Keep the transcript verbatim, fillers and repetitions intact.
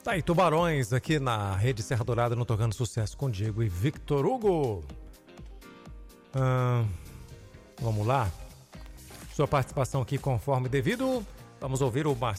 Tá aí, Tubarões aqui na Rede Serra Dourada no Tocando Sucesso com Diego e Victor Hugo. Hum, vamos lá. Sua participação aqui conforme devido. Vamos ouvir o